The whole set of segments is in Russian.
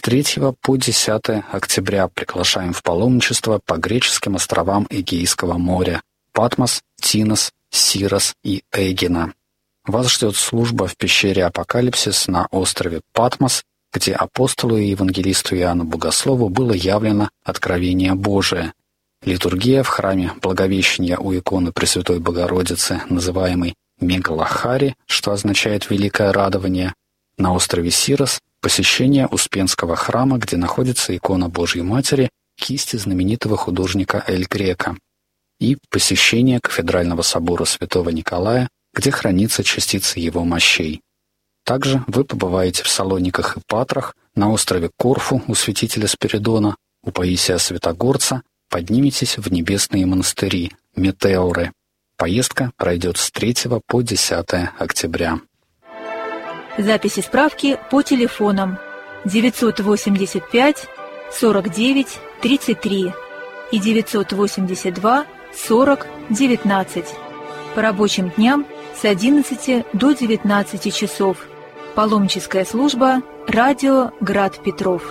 3 по 10 октября приглашаем в паломничество по греческим островам Эгейского моря – Патмос, Тинос, Сирос и Эгина. Вас ждет служба в пещере Апокалипсис на острове Патмос, где апостолу и евангелисту Иоанну Богослову было явлено откровение Божие. Литургия в храме Благовещения у иконы Пресвятой Богородицы, называемой Мегалахари, что означает «великое радование». На острове Сирос посещение Успенского храма, где находится икона Божьей Матери, кисти знаменитого художника Эль Греко. И посещение кафедрального собора Святого Николая, где хранится частица его мощей. Также вы побываете в Салониках и Патрах, на острове Корфу у святителя Спиридона, у Паисия Святогорца, подниметесь в небесные монастыри, Метеоры. Поездка пройдет с 3 по 10 октября. Записи справки по телефонам 985 49 33 и 982 40 19. По рабочим дням с 11 до 19 часов. Паломническая служба «Радио Град Петров».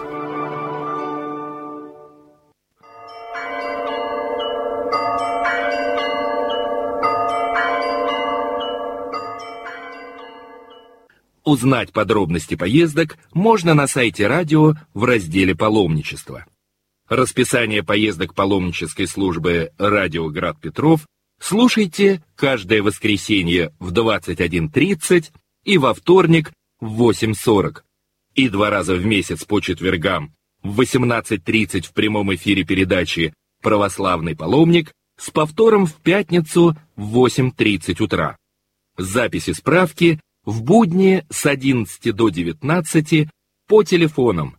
Узнать подробности поездок можно на сайте радио в разделе «Паломничество». Расписание поездок паломнической службы «Радио Град Петров» слушайте каждое воскресенье в 21:30 и во вторник в 8:40. И 2 раза в месяц по четвергам в 18:30 в прямом эфире передачи «Православный паломник» с повтором в пятницу в 8:30 утра. Записи справки в будни с 11 до 19 по телефонам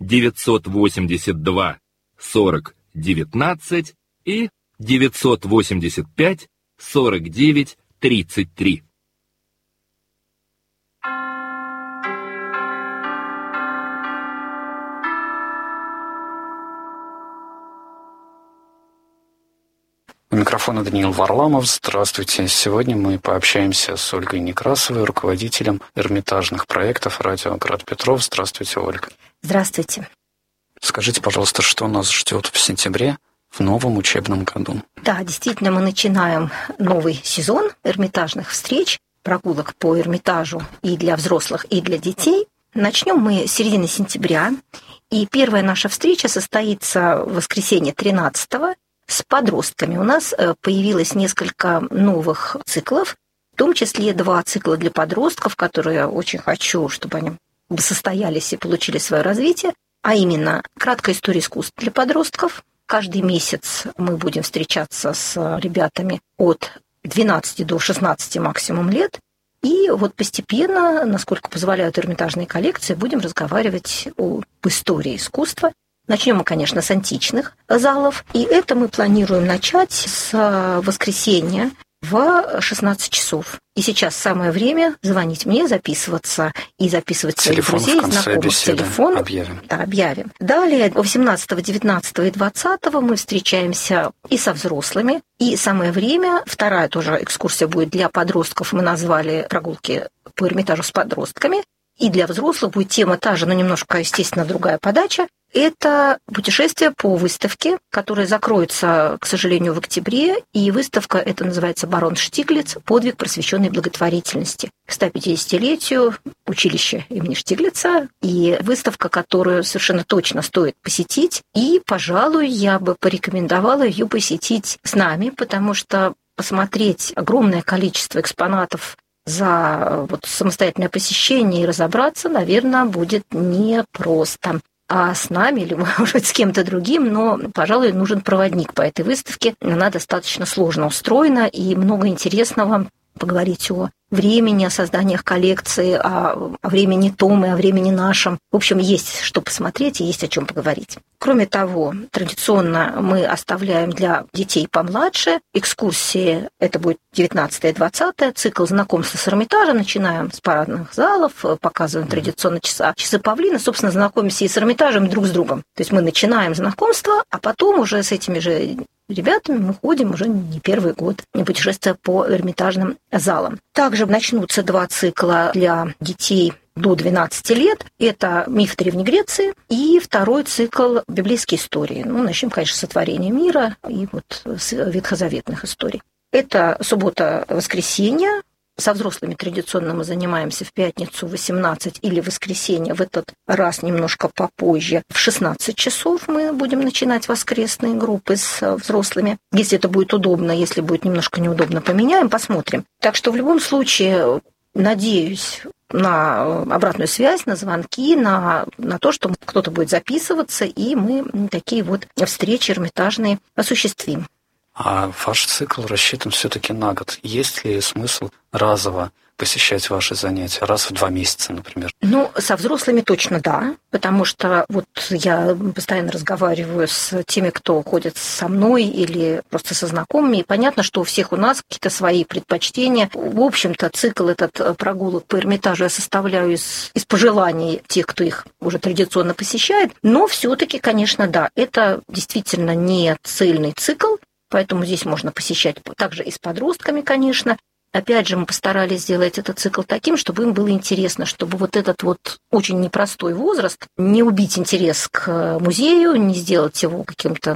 982 40 19 и 985 49 33. У микрофона Даниил Варламов. Здравствуйте. Сегодня мы пообщаемся с Ольгой Некрасовой, руководителем эрмитажных проектов «Радио Град Петров». Здравствуйте, Ольга. Здравствуйте. Скажите, пожалуйста, что нас ждет в сентябре в новом учебном году? Да, действительно, мы начинаем новый сезон эрмитажных встреч, прогулок по Эрмитажу и для взрослых, и для детей. Начнем мы с середины сентября, и первая наша встреча состоится в воскресенье 13-го с подростками. У нас появилось несколько новых циклов, в том числе 2 цикла для подростков, которые я очень хочу, чтобы они состоялись и получили свое развитие, а именно краткая история искусств для подростков. Каждый месяц мы будем встречаться с ребятами от 12 до 16 максимум лет, и вот постепенно, насколько позволяют эрмитажные коллекции, будем разговаривать об истории искусства. Начнем мы, конечно, с античных залов, и это мы планируем начать с воскресенья в 16 часов. И сейчас самое время звонить мне, записываться и записывать своих друзей, знакомых. Телефон объявим. Да, объявим. Далее 18, 19 и 20 мы встречаемся и со взрослыми. И самое время, вторая тоже экскурсия будет для подростков, мы назвали прогулки по Эрмитажу с подростками. И для взрослых будет тема та же, но немножко, естественно, другая подача. Это путешествие по выставке, которая закроется, к сожалению, в октябре. И выставка эта называется «Барон Штиглиц. Подвиг просвещенной благотворительности». К 150-летию училища имени Штиглица. И выставка, которую совершенно точно стоит посетить. И, пожалуй, я бы порекомендовала ее посетить с нами, потому что посмотреть огромное количество экспонатов за самостоятельное посещение и разобраться, наверное, будет непросто. А с нами или, может быть, с кем-то другим, но, пожалуй, нужен проводник по этой выставке. Она достаточно сложно устроена и много интересного поговорить о времени, о созданиях коллекции, о времени том и о времени нашем. В общем, есть что посмотреть и есть о чем поговорить. Кроме того, традиционно мы оставляем для детей помладше экскурсии, это будет 19-20, цикл знакомства с Эрмитажем, начинаем с парадных залов, показываем традиционно часы павлина, собственно, знакомимся и с Эрмитажем, и друг с другом. То есть мы начинаем знакомство, а потом уже с этими же ребятами мы ходим уже не первый год, путешествия по Эрмитажным залам. Также начнутся 2 цикла для детей до 12 лет. Это «Миф Древней Греции» и второй цикл «Библейские истории». Начнем, конечно, с сотворения мира и с ветхозаветных историй. Это суббота-воскресенье. Со взрослыми традиционно мы занимаемся в пятницу в 18 или в воскресенье, в этот раз немножко попозже. В 16 часов мы будем начинать воскресные группы с взрослыми. Если это будет удобно, если будет немножко неудобно, поменяем, посмотрим. Так что в любом случае надеюсь на обратную связь, на звонки, на то, что кто-то будет записываться, и мы такие встречи эрмитажные осуществим. А ваш цикл рассчитан все-таки на год. Есть ли смысл разово посещать ваши занятия, раз в 2 месяца, например? Со взрослыми точно да, потому что я постоянно разговариваю с теми, кто ходит со мной или просто со знакомыми, и понятно, что у всех у нас какие-то свои предпочтения. В общем-то, цикл этот прогулок по Эрмитажу я составляю из пожеланий тех, кто их уже традиционно посещает, но все-таки, конечно, да, это действительно не цельный цикл, поэтому здесь можно посещать также и с подростками, конечно. Опять же, мы постарались сделать этот цикл таким, чтобы им было интересно, чтобы этот очень непростой возраст, не убить интерес к музею, не сделать его каким-то,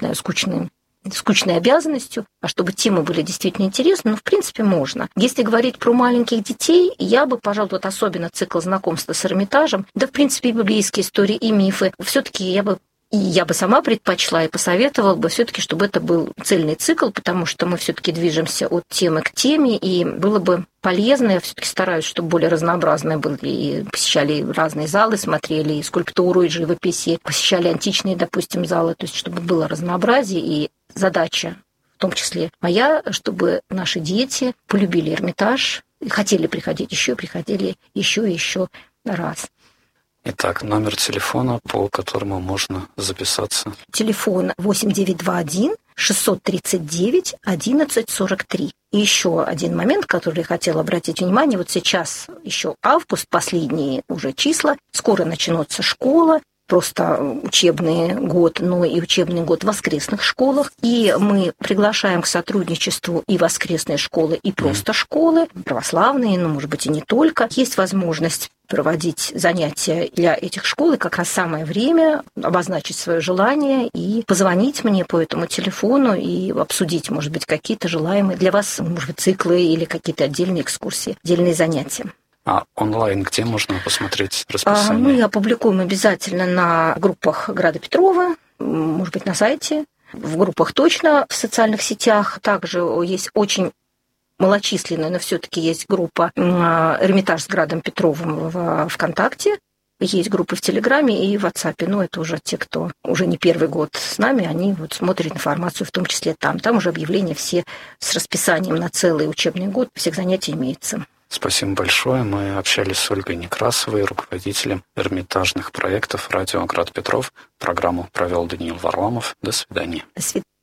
скучной обязанностью, а чтобы темы были действительно интересны, в принципе, можно. Если говорить про маленьких детей, я бы, пожалуй, особенно цикл знакомства с Эрмитажем, в принципе, и библейские истории, и мифы, все-таки я бы сама предпочла и посоветовала бы все-таки, чтобы это был цельный цикл, потому что мы все-таки движемся от темы к теме, и было бы полезно, я все-таки стараюсь, чтобы более разнообразное было, и посещали разные залы, смотрели и скульптуру, и живопись, и посещали античные, допустим, залы, то есть чтобы было разнообразие, и задача, в том числе моя, чтобы наши дети полюбили Эрмитаж, и хотели приходить еще, приходили еще и еще раз. Итак, номер телефона, по которому можно записаться. Телефон 8921 639 1143. И еще один момент, который я хотела обратить внимание. Сейчас еще август, последние уже числа. Скоро начнется школа. Просто учебный год, но и учебный год в воскресных школах. И мы приглашаем к сотрудничеству и воскресные школы, и просто школы, православные, может быть, и не только. Есть возможность проводить занятия для этих школ, и как раз самое время обозначить свое желание и позвонить мне по этому телефону и обсудить, может быть, какие-то желаемые для вас, может быть, циклы или какие-то отдельные экскурсии, отдельные занятия. А онлайн где можно посмотреть расписание? Мы опубликуем обязательно на группах Града Петрова, может быть, на сайте, в группах точно, в социальных сетях. Также есть очень малочисленная, но все-таки есть группа «Эрмитаж с Градом Петровым» в ВКонтакте. Есть группы в Телеграме и в WhatsApp. Это уже те, кто уже не первый год с нами, они смотрят информацию, в том числе там. Там уже объявления все с расписанием на целый учебный год всех занятий имеется. Спасибо большое. Мы общались с Ольгой Некрасовой, руководителем эрмитажных проектов радио «Град Петров». Программу провел Даниил Варламов. До свидания. До свидания.